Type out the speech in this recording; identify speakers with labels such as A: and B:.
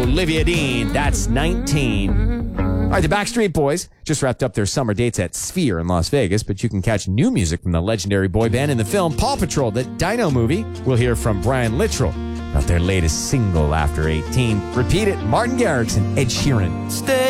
A: Olivia Dean. That's 19. All right, the Backstreet Boys just wrapped up their summer dates at Sphere in Las Vegas, but you can catch new music from the legendary boy band in the film Paw Patrol, the Dino movie. We'll hear from Brian Littrell about their latest single, After 18. Repeat it, Martin Garrix and Ed Sheeran.
B: Stay